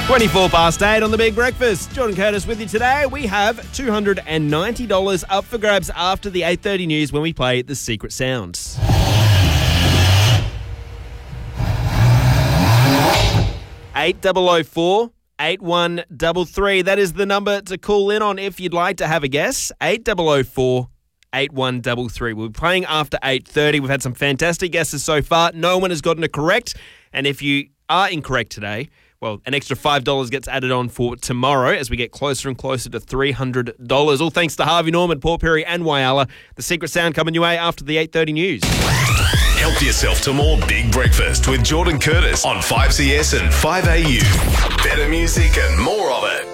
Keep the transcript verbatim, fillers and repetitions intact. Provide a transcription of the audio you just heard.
twenty-four past eight on The Big Breakfast. Jordan Curtis with you today. We have two hundred ninety dollars up for grabs after the eight thirty news when we play The Secret Sounds. eight double oh four, eight one three three. That is the number to call in on if you'd like to have a guess. eight double oh four, eight one three three. We'll be playing after eight thirty. We've had some fantastic guesses so far. No one has gotten it correct. And if you are incorrect today, well, an extra five dollars gets added on for tomorrow as we get closer and closer to three hundred dollars. All thanks to Harvey Norman, Port Perry and Whyalla. The Secret Sound coming your way after the eight thirty news. Help yourself to more Big Breakfast with Jordan Curtis on five C S and five A U. Better music and more of it.